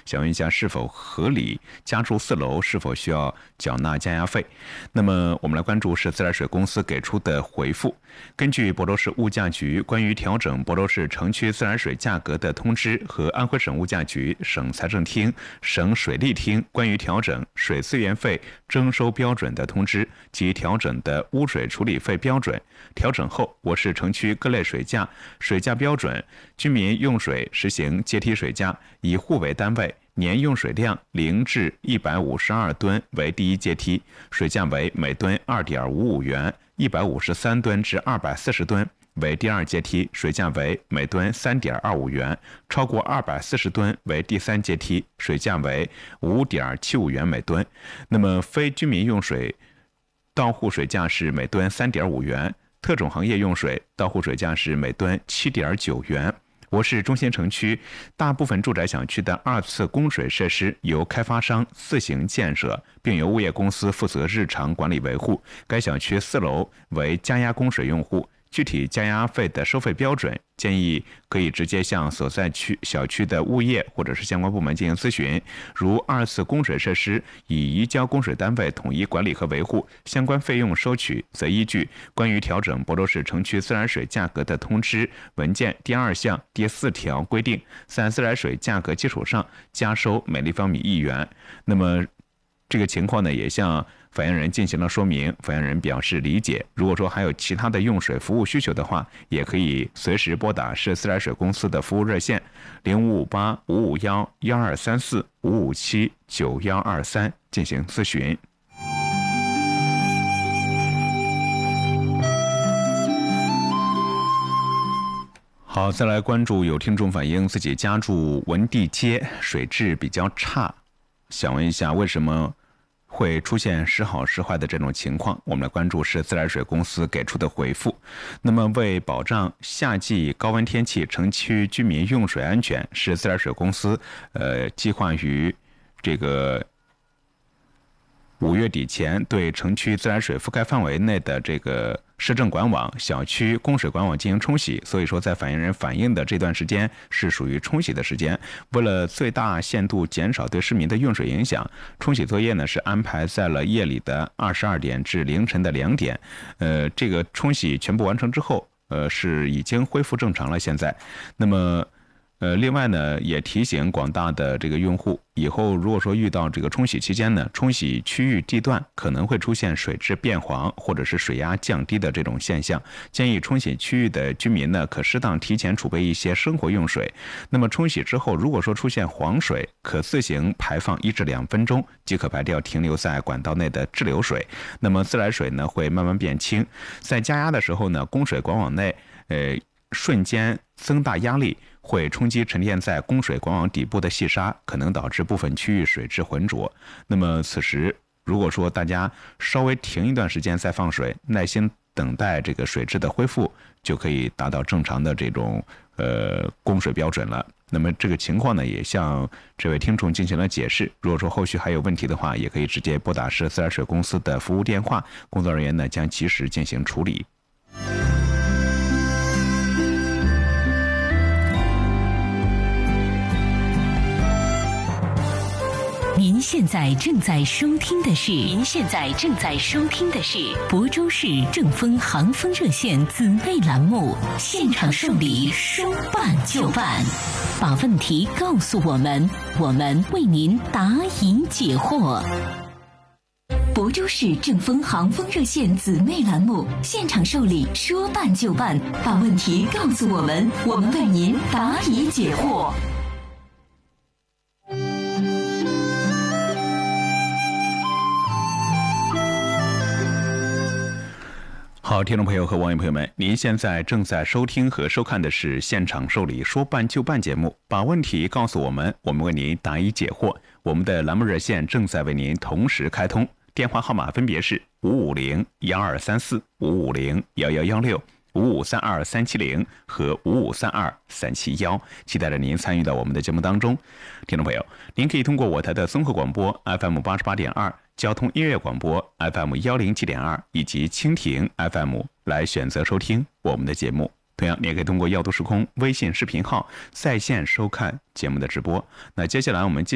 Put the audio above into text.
想问一下是否合理？加注4楼是否需要缴纳加压费？那么我们来关注是自来水公司给出的回复。根据亳州市物价局关于调整亳州市城区自来水价格的通知和安徽省物价局、省财政厅、省水利厅关于调整水资源费征收标准的通知及调整的污水处理费标准，调整后，我市城区各类水价标准，居民用水实行阶梯水价，以户为单位，年用水量0至152吨为第一阶梯，水价为每吨2.55元；153吨至240吨为第二阶梯，水价为每吨3.25元；超过240吨为第三阶梯，水价为5.75元每吨。那么非居民用水到户水价是每吨3.5元，特种行业用水到户水价是每吨7.9元。我市中心城区大部分住宅小区的2次供水设施由开发商自行建设，并由物业公司负责日常管理维护。该小区4楼为加压供水用户。具体加压费的收费标准，建议可以直接向所在小区的物业或者是相关部门进行咨询。如2次供水设施已移交供水单位统一管理和维护，相关费用收取则依据《关于调整亳州市城区自来水价格的通知》文件第2项第4条规定，在自来水价格基础上加收每立方米1元。那么这个情况呢，也向反映人进行了说明，反映人表示理解。如果说还有其他的用水服务需求的话，也可以随时拨打市自来水公司的服务热线0558-551-1234-557-9123进行咨询。好，再来关注有听众反映自己家住文地街，水质比较差，想问一下为什么会出现时好时坏的这种情况？我们来关注是自来水公司给出的回复。那么为保障夏季高温天气城区居民用水安全，市自来水公司计划于这个5月底前对城区自来水覆盖范围内的这个市政管网、小区供水管网进行冲洗，所以说在反映人反映的这段时间是属于冲洗的时间。为了最大限度减少对市民的用水影响，冲洗作业呢是安排在了夜里的22点至凌晨的2点。这个冲洗全部完成之后，是已经恢复正常了。现在，那么另外呢，也提醒广大的这个用户，以后如果说遇到这个冲洗期间呢，冲洗区域地段可能会出现水质变黄或者是水压降低的这种现象，建议冲洗区域的居民呢，可适当提前储备一些生活用水。那么冲洗之后，如果说出现黄水，可自行排放1至2分钟，即可排掉停留在管道内的滞留水。那么自来水呢会慢慢变清。在加压的时候呢，供水管网内瞬间增大压力，会冲击沉淀在供水管网底部的细沙，可能导致部分区域水质浑浊。那么此时如果说大家稍微停一段时间再放水，耐心等待这个水质的恢复，就可以达到正常的这种供水标准了。那么这个情况呢，也向这位听众进行了解释。如果说后续还有问题的话，也可以直接拨打市自来水公司的服务电话，工作人员呢将及时进行处理。 您现在正在收听的是亳州市正风航风热线姊妹栏目《现场受理，说办就办》，把问题告诉我们，我们为您答疑解惑。亳州市正风航风热线姊妹栏目《现场受理，说办就办》，把问题告诉我们，我们为您答疑解惑。 好，听众朋友和网友朋友们，您现在正在收听和收看的是现场受理说办就办节目，把问题告诉我们，我们为您答疑解惑。我们的栏目热线正在为您同时开通，电话号码分别是550-1234、550-1116、5532370和5532371，期待着您参与到我们的节目当中。听众朋友，您可以通过我台的综合广播 FM88.2、交通音乐广播 FM107.2 以及蜻蜓 FM 来选择收听我们的节目。同样，你也可以通过耀都时空微信视频号在线收看节目的直播。那接下来我们